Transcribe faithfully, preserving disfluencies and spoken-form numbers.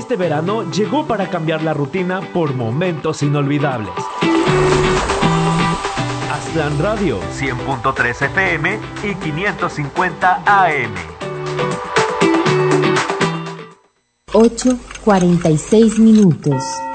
Este verano llegó para cambiar la rutina por momentos inolvidables. Aztlán Radio, cien punto tres F M y quinientos cincuenta A M. ocho cuarenta y seis minutos.